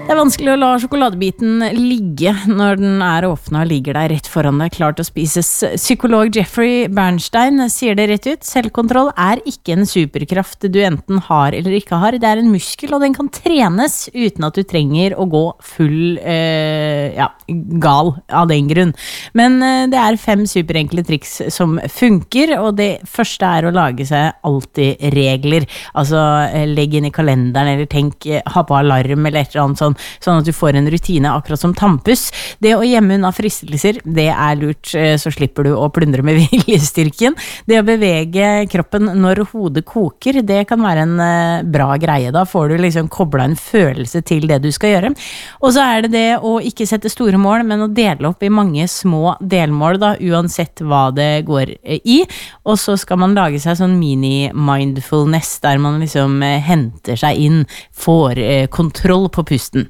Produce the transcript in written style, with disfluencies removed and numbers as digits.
Det vanskelig å la sjokoladebiten ligge når den åpnet og ligger der rett foran deg, klart å spises. Psykolog Jeffrey Bernstein sier det rett ut. Selvkontroll ikke en superkraft du enten har eller ikke har. Det en muskel, og den kan trenes uten at du trenger å gå full gal av den grunn. Men det 5 superenkle triks som funker, og det første å lage seg alltid regler. Altså, legg inn i kalenderen, eller tenk, ha på alarm, eller et eller annet sånn at du får en rutine akkurat som tannpuss. Det å gjemme unna fristelser, det lurt, så slipper du å plundre med viljestyrken. Det å bevege kroppen når hodet koker, det kan være en bra greie. Da får du liksom koblet en følelse til det du skal gjøre. Og så det å ikke sette store mål, men å dele opp i mange små delmål, da, uansett hva det går i. Og så skal man lage seg sånn mini-mindfulness, der man liksom henter seg inn, får kontroll på pusten.